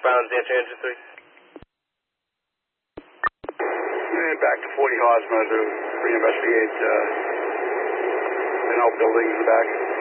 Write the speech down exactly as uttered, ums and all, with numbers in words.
Brown's answer, engine three. And back to forty Hosmer to re-investigate uh, an old building in the back.